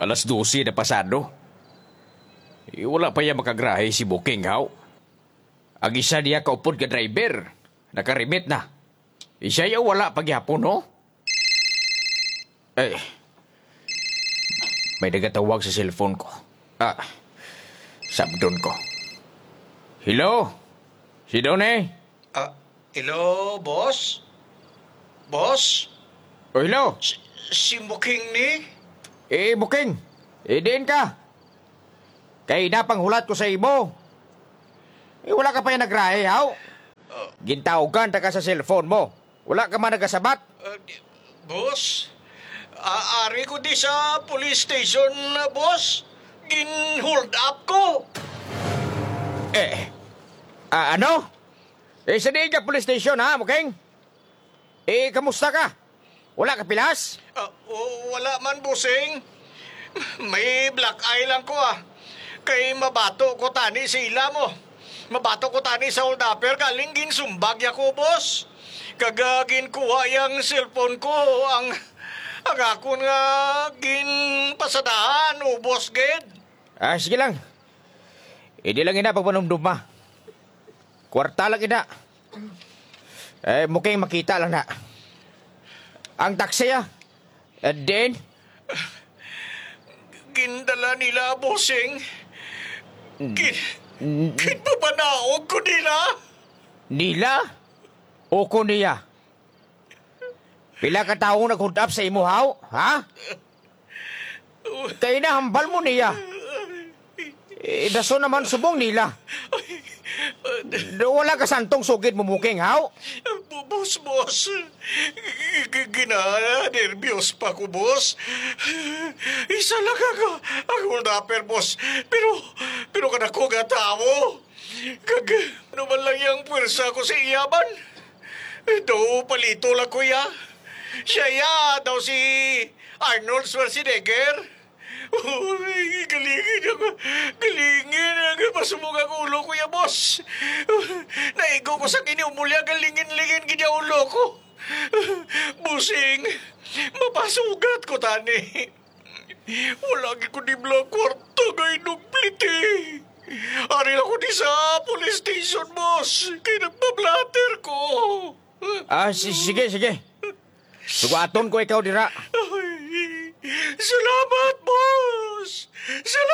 Alas 12 na pasado. Wala pa yan makagrahe si Booking, haw. Ang isa niya kaupod ka driver. Nakarimit na. Isa yaw wala pagyapon, no? Eh, may nagatawag sa cellphone ko. Sabdon ko. Hello? Si Donnie? Hello, boss? Boss? Oh, hello? Si Muking ni? Booking. Din ka. Kay napanghulat ko sa imo. Wala ka pa yung nagrahe, haw. Gintawagan ta ka sa cellphone mo. Wala ka man nagasabat. Boss? Ari ko di sa police station, boss. Gin-hold up ko. Ano? Sa diin ka police station, ha, Booking? Kamusta ka? Wala ka pilas? Wala man, bossing. May black eye lang ko, Kay mabato ko tani sa ila mo. Mabato ko tani sa hold-upper kaling ginsumbag ko, boss. Kagagin kuha yung cellphone ko. Ang ako nga ginpasadahan, boss, ged. Sige lang. Di lang ina pagpanumduma. Kwarta lang ina. Mukhang makita lang na. Ang taksi, Din? Gindala nila, bossing. Kinpapanaog ko nila. Nila? O ko niya? Pila ka taong nag-hold up sa imo, haw? Ha? Kaya na hambal mo niya. Daso naman subong nila. Wala ka santong sugid mo, Muking, haw? Boss. Nervyos pa ko, boss. Isa lang ako hold-upper, boss. Pero kanako nga tao. Ano man lang yung pwersa ko sa iyaban. Ito, palito lang ko ya. Siya daw si Arnold Schwarzenegger. Galingin ang masumog ang ulo ko ya, boss. Naigo ko sa kiniumulya, galingin-lingin gina ulo ko. Busing, mapasugat ko tani. Wala ko di blang kwarta gay nugpliti. Ari ako di sa police station, boss. Kaya nagpablatter ko. Sige. Sugaton ko ikaw dira. Salamat, boss! Salamat!